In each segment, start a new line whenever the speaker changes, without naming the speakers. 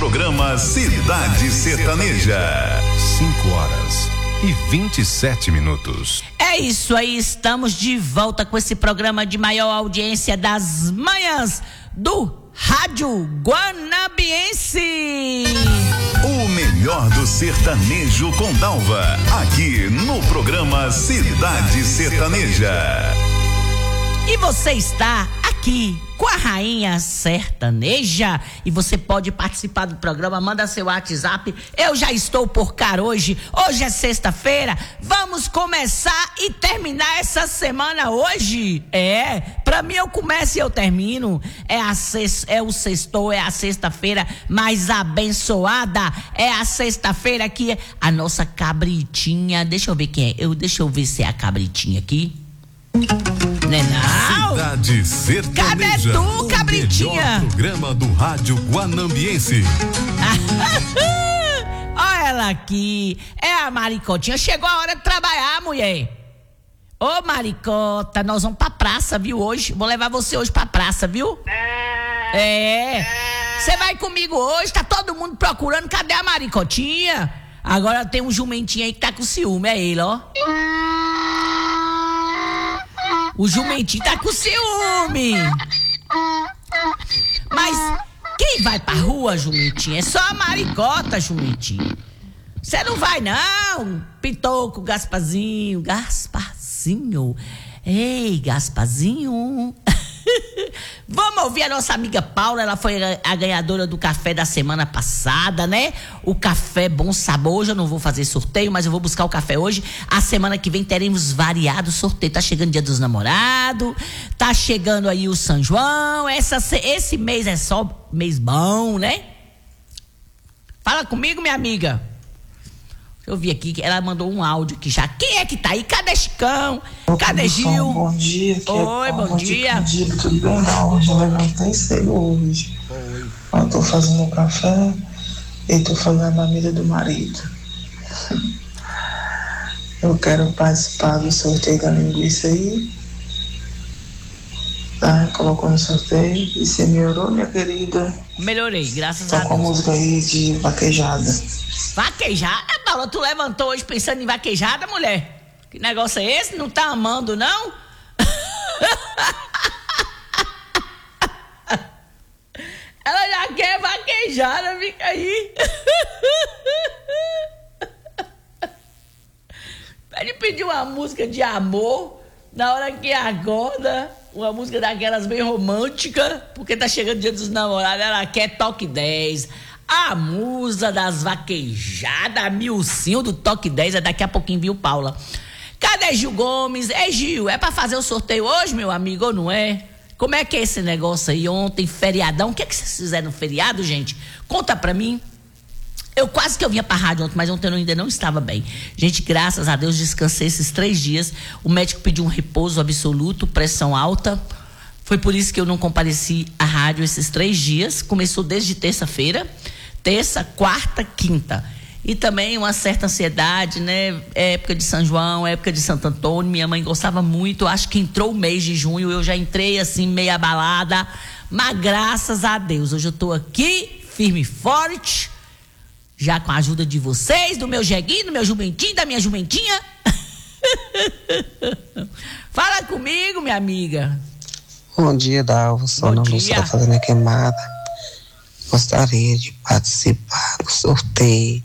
programa Cidade Sertaneja.
5h27.
É isso aí, estamos de volta com esse programa de maior audiência das manhãs do Rádio Guanambiense.
O melhor do sertanejo com Dalva, aqui no programa Cidade Sertaneja.
E você está aqui com a Rainha Sertaneja e você pode participar do programa, manda seu WhatsApp. Eu já estou por cá hoje é sexta-feira, vamos começar e terminar essa semana hoje. Pra mim eu começo e eu termino, é o sextou, é a sexta-feira mais abençoada, é a sexta-feira que é a nossa cabritinha, deixa eu ver quem é, deixa eu ver se é a cabritinha aqui. Não.
Cidade Sertaneja.
Cadê tu, cabritinha?
O melhor programa do Rádio Guanambiense.
Olha ela aqui. É a Maricotinha. Chegou a hora de trabalhar, mulher. Ô, Maricota, nós vamos pra praça, viu, hoje? Vou levar você hoje pra praça, viu? Você vai comigo hoje, tá todo mundo procurando. Cadê a Maricotinha? Agora tem um jumentinho aí que tá com ciúme, é ele, ó. O jumentinho tá com ciúme. Mas quem vai pra rua, jumentinho? É só a Maricota, jumentinho. Você não vai, não? Pitoco, Gasparzinho. Ei, Gasparzinho. Vamos ouvir a nossa amiga Paula. Ela foi a ganhadora do café da semana passada, né? O café Bom Sabor. Hoje eu não vou fazer sorteio, mas eu vou buscar o café hoje. A semana que vem teremos variados sorteios. Tá chegando o Dia dos Namorados, tá chegando aí o São João. Esse mês é só mês bom, né? Fala comigo, minha amiga. Eu vi aqui que ela mandou um áudio aqui já. Quem é que tá aí? Cadê Chicão? Cadê Gil?
Bom dia.
Oi, bom dia.
Tudo bem? Não, já levantei cedo hoje. Eu tô fazendo café e tô fazendo a marmita do marido. Eu quero participar do sorteio da linguiça aí. Tá? Colocou no sorteio. E você melhorou, minha querida?
Melhorei, graças a Deus.
Tô com a música aí de vaquejada.
Vaquejada? Paula, tu levantou hoje pensando em vaquejada, mulher? Que negócio é esse? Não tá amando, não? Ela já quer vaquejada, fica aí. Ele pediu uma música de amor na hora que acorda, uma música daquelas bem romântica, porque tá chegando o Dia dos Namorados, ela quer Toque 10. A musa das vaquejadas, a Milcinho do Toque 10, é daqui a pouquinho, viu, Paula? Cadê Gil Gomes? Gil, é pra fazer o sorteio hoje, meu amigo, ou não é? Como é que é esse negócio aí ontem, feriadão? O que é que vocês fizeram no feriado, gente? Conta pra mim. Eu quase que eu vinha pra rádio ontem, mas ontem eu ainda não estava bem. Gente, graças a Deus, descansei esses 3 dias. O médico pediu um repouso absoluto, pressão alta. Foi por isso que eu não compareci à rádio esses 3 dias. Começou desde terça-feira. Terça, quarta, quinta. E também uma certa ansiedade, né? Época de São João, época de Santo Antônio. Minha mãe gostava muito. Acho que entrou o mês de junho. Eu já entrei assim, meio abalada. Mas graças a Deus, hoje eu tô aqui, firme e forte. Já com a ajuda de vocês, do meu jeguinho, do meu jumentinho, da minha jumentinha. Fala comigo, minha amiga.
Bom dia, Dalva. Sou Ana Lúcia da Fazenda Queimada. Gostaria de participar do sorteio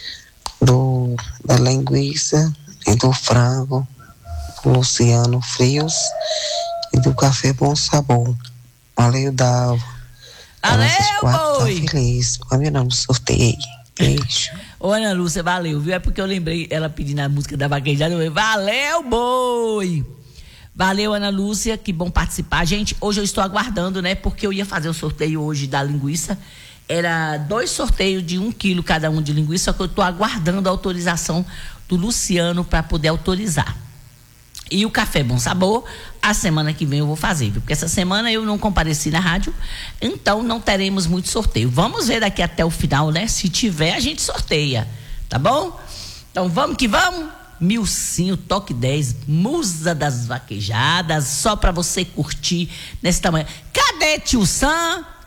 da linguiça e do frango do Luciano Frios e do café Bom Sabor. Valeu, Dalva.
Valeu, boi.
Tá feliz. Combinando o sorteio. Beijo.
Ô, Ana Lúcia, valeu, viu? É porque eu lembrei ela pedindo a música da vaquejada. Valeu, boi. Valeu, Ana Lúcia, que bom participar. Gente, hoje eu estou aguardando, né? Porque eu ia fazer o sorteio hoje da linguiça. Era 2 sorteios de 1 quilo cada um de linguiça, só que eu estou aguardando a autorização do Luciano para poder autorizar. E o café Bom Sabor, a semana que vem eu vou fazer, viu? Porque essa semana eu não compareci na rádio, então não teremos muito sorteio. Vamos ver daqui até o final, né? Se tiver, a gente sorteia, tá bom? Então vamos que vamos. Milcinho, Toque 10, musa das vaquejadas, só pra você curtir nesta manhã. Cadê Tio Sam?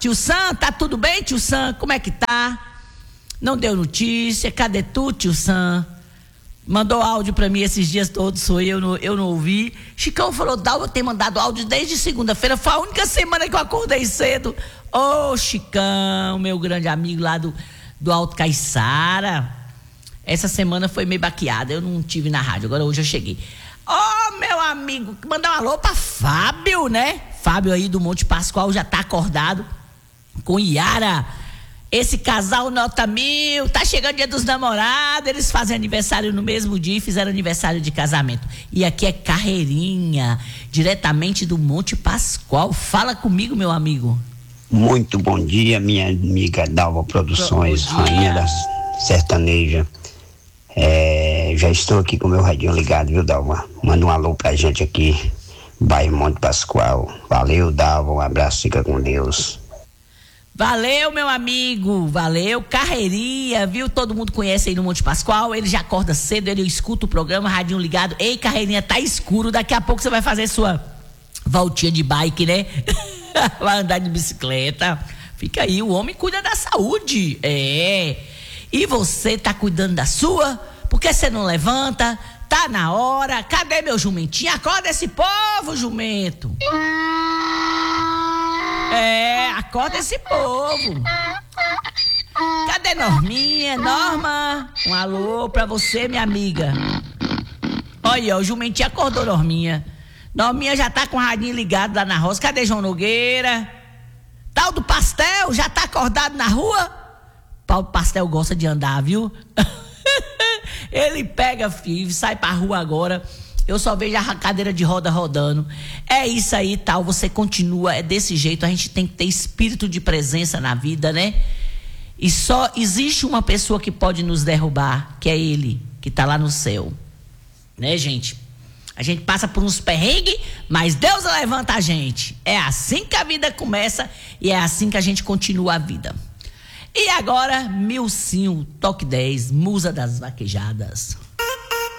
Tio Sam, tá tudo bem, tio Sam? Como é que tá? Não deu notícia, cadê tu, tio Sam? Mandou áudio pra mim esses dias todos, eu não ouvi. Chicão falou, Dalva tem mandado áudio desde segunda-feira, foi a única semana que eu acordei cedo. Ô, Chicão, meu grande amigo lá do Alto Caiçara. Essa semana foi meio baqueada, eu não tive na rádio, agora hoje eu cheguei. Ô, meu amigo, mandar um alô pra Fábio, né? Fábio aí do Monte Pascoal já tá acordado com Yara. Esse casal nota 1000, tá chegando dia dos namorados, eles fazem aniversário no mesmo dia e fizeram aniversário de casamento. E aqui é Carreirinha, diretamente do Monte Pascoal. Fala comigo, meu amigo.
Muito bom dia, minha amiga Dalva Produções, rainha da sertaneja. Já estou aqui com o meu radinho ligado, viu, Dalva? Manda um alô pra gente aqui, bairro Monte Pascoal. Valeu, Dalva, um abraço, fica com Deus.
Valeu, meu amigo, valeu. Carreirinha, viu? Todo mundo conhece aí no Monte Pascoal. Ele já acorda cedo, ele escuta o programa, radinho ligado. Ei, Carreirinha, tá escuro, daqui a pouco você vai fazer sua voltinha de bike, né? Vai andar de bicicleta. Fica aí, o homem cuida da saúde. E você tá cuidando da sua? Por que você não levanta? Tá na hora. Cadê meu jumentinho? Acorda esse povo, jumento. Acorda esse povo. Cadê Norminha? Norma, um alô pra você, minha amiga. Olha, o jumentinho acordou, Norminha. Norminha já tá com o radinho ligado lá na roça. Cadê João Nogueira? Tal do Pastel, já tá acordado na rua? Paulo Pastel gosta de andar, viu? Ele pega, filho, sai pra rua agora. Eu só vejo a cadeira de roda rodando. É isso aí, tal. Você continua, é desse jeito. A gente tem que ter espírito de presença na vida, né? E só existe uma pessoa que pode nos derrubar, que é Ele, que tá lá no céu. Né, gente? A gente passa por uns perrengues, mas Deus levanta a gente. É assim que a vida começa e é assim que a gente continua a vida. E agora, Milcinho, Toque 10, Musa das Vaquejadas.